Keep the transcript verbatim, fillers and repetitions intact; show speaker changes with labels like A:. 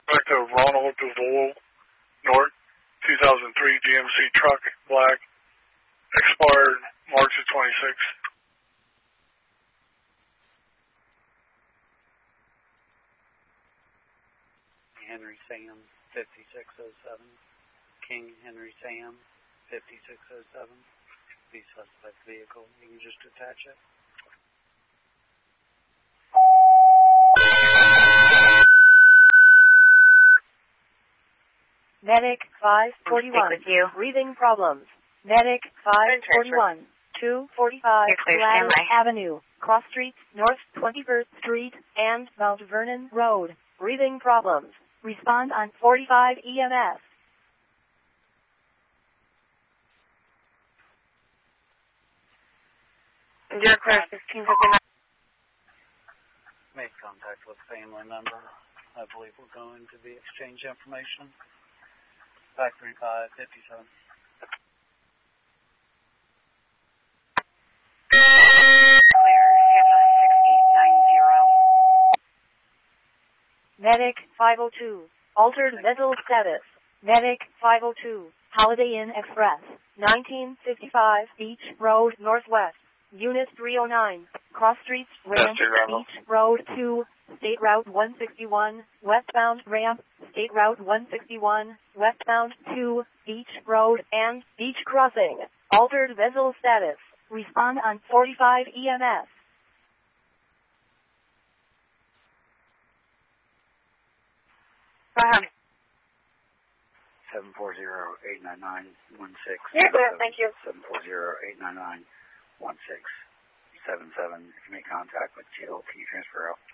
A: Back to Ronald DeVole, North, two thousand three G M C truck, black, expired March of twenty-sixth.
B: Henry Sam, fifty-six oh seven. King Henry Sam, fifty-six oh seven. The suspect vehicle. You can just attach it.
C: Medic five forty-one, breathing problems. Medic five forty-one, two forty-five Gladys Avenue, Cross Street, North twenty-first Street, and Mount Vernon Road. Breathing problems. Respond on forty-five E M S.
D: Dear Claire, sixteen fifty-nine.
B: Made contact with family member. I believe we're going to be exchange information. five three five, fifty-seven.
D: Claire, C F S six eight nine zero.
C: Medic five oh two, altered mental status. Medic five oh two, Holiday Inn Express, nineteen fifty-five Beach Road Northwest. Unit three oh nine, Cross Street, Ramp, Beach Road two, State Route one sixty-one, westbound Ramp, State Route one sixty-one, westbound two, Beach Road, and Beach Crossing. Altered vessel status. Respond on forty-five E M S.
D: Uh-huh.
B: seven four zero, eight nine nine, one six.
D: Yeah, clear, thank you.
B: seven four zero, eight nine nine, one six seven seven. If you make contact with Jill, can you transfer out?